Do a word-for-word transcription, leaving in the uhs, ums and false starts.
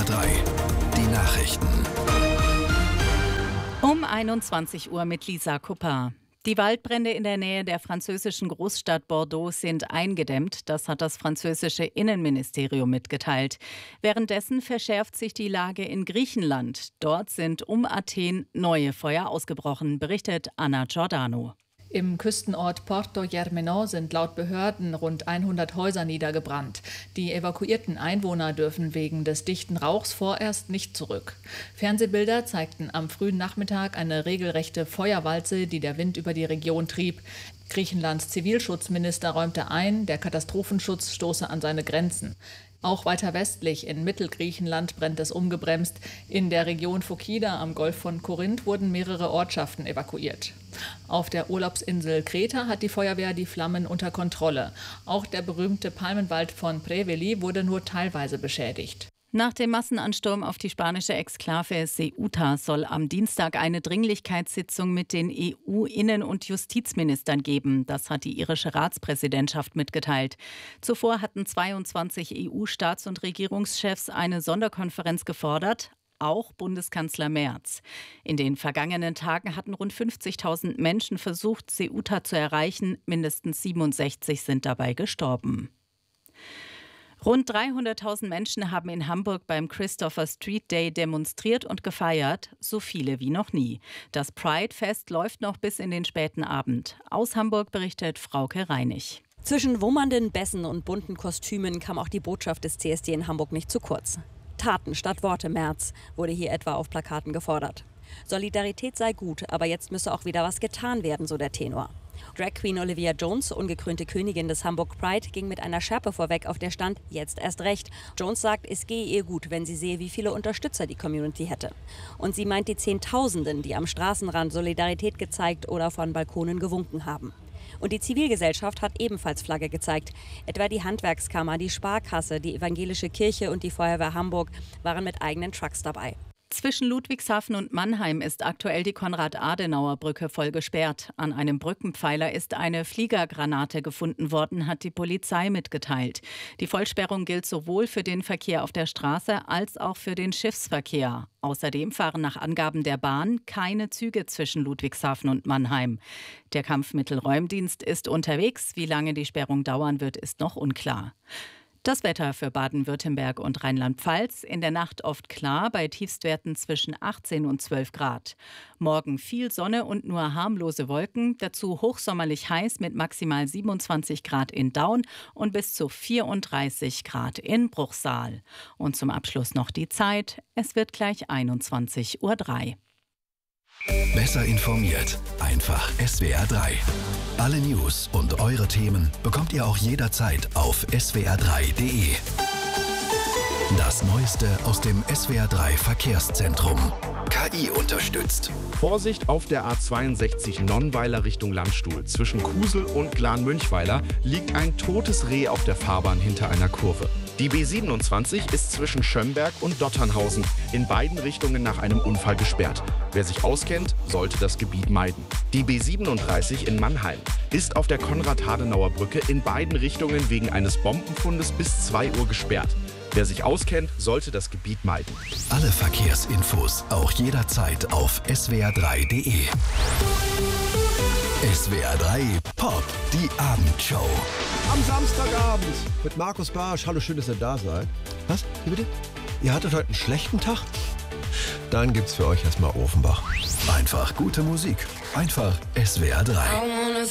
drei, die Nachrichten. Um einundzwanzig Uhr mit Lisa Kupper. Die Waldbrände in der Nähe der französischen Großstadt Bordeaux sind eingedämmt. Das hat das französische Innenministerium mitgeteilt. Währenddessen verschärft sich die Lage in Griechenland. Dort sind um Athen neue Feuer ausgebrochen, berichtet Anna Giordano. Im Küstenort Porto Germano sind laut Behörden rund hundert Häuser niedergebrannt. Die evakuierten Einwohner dürfen wegen des dichten Rauchs vorerst nicht zurück. Fernsehbilder zeigten am frühen Nachmittag eine regelrechte Feuerwalze, die der Wind über die Region trieb. Griechenlands Zivilschutzminister räumte ein, der Katastrophenschutz stoße an seine Grenzen. Auch weiter westlich in Mittelgriechenland brennt es ungebremst. In der Region Phokida am Golf von Korinth wurden mehrere Ortschaften evakuiert. Auf der Urlaubsinsel Kreta hat die Feuerwehr die Flammen unter Kontrolle. Auch der berühmte Palmenwald von Preveli wurde nur teilweise beschädigt. Nach dem Massenansturm auf die spanische Exklave Ceuta soll am Dienstag eine Dringlichkeitssitzung mit den E U-Innen- und Justizministern geben. Das hat die irische Ratspräsidentschaft mitgeteilt. Zuvor hatten zweiundzwanzig E U-Staats- und Regierungschefs eine Sonderkonferenz gefordert, auch Bundeskanzler Merz. In den vergangenen Tagen hatten rund fünfzigtausend Menschen versucht, Ceuta zu erreichen. Mindestens siebenundsechzig sind dabei gestorben. Rund dreihunderttausend Menschen haben in Hamburg beim Christopher Street Day demonstriert und gefeiert, so viele wie noch nie. Das Pride-Fest läuft noch bis in den späten Abend. Aus Hamburg berichtet Frauke Reinig. Zwischen wummernden Bässen und bunten Kostümen kam auch die Botschaft des C S D in Hamburg nicht zu kurz. Taten statt Worte, Merz, wurde hier etwa auf Plakaten gefordert. Solidarität sei gut, aber jetzt müsse auch wieder was getan werden, so der Tenor. Drag Queen Olivia Jones, ungekrönte Königin des Hamburg Pride, ging mit einer Schärpe vorweg, auf der stand, jetzt erst recht. Jones sagt, es gehe ihr gut, wenn sie sehe, wie viele Unterstützer die Community hätte. Und sie meint die Zehntausenden, die am Straßenrand Solidarität gezeigt oder von Balkonen gewunken haben. Und die Zivilgesellschaft hat ebenfalls Flagge gezeigt. Etwa die Handwerkskammer, die Sparkasse, die Evangelische Kirche und die Feuerwehr Hamburg waren mit eigenen Trucks dabei. Zwischen Ludwigshafen und Mannheim ist aktuell die Konrad-Adenauer-Brücke voll gesperrt. An einem Brückenpfeiler ist eine Fliegergranate gefunden worden, hat die Polizei mitgeteilt. Die Vollsperrung gilt sowohl für den Verkehr auf der Straße als auch für den Schiffsverkehr. Außerdem fahren nach Angaben der Bahn keine Züge zwischen Ludwigshafen und Mannheim. Der Kampfmittelräumdienst ist unterwegs. Wie lange die Sperrung dauern wird, ist noch unklar. Das Wetter für Baden-Württemberg und Rheinland-Pfalz. In der Nacht oft klar, bei Tiefstwerten zwischen achtzehn und zwölf Grad. Morgen viel Sonne und nur harmlose Wolken. Dazu hochsommerlich heiß mit maximal siebenundzwanzig Grad in Daun und bis zu vierunddreißig Grad in Bruchsal. Und zum Abschluss noch die Zeit. Es wird gleich einundzwanzig Uhr drei. Besser informiert, einfach S W R drei. Alle News und eure Themen bekommt ihr auch jederzeit auf S W R drei Punkt D E. Das Neueste aus dem S W R drei Verkehrszentrum. K I unterstützt. Vorsicht auf der A zweiundsechzig Nonnweiler Richtung Landstuhl. Zwischen Kusel und Glan-Münchweiler liegt ein totes Reh auf der Fahrbahn hinter einer Kurve. Die B siebenundzwanzig ist zwischen Schömberg und Dotternhausen in beiden Richtungen nach einem Unfall gesperrt. Wer sich auskennt, sollte das Gebiet meiden. Die B siebenunddreißig in Mannheim ist auf der Konrad-Adenauer-Brücke in beiden Richtungen wegen eines Bombenfundes bis zwei Uhr gesperrt. Wer sich auskennt, sollte das Gebiet meiden. Alle Verkehrsinfos auch jederzeit auf S W R drei Punkt D E. S W R drei Pop, die Abendshow. Am Samstagabend mit Markus Barsch. Hallo, schön, dass ihr da seid. Was? Wie bitte? Ihr hattet heute einen schlechten Tag? Dann gibt's für euch erstmal Ofenbach. Einfach gute Musik. Einfach S W R drei.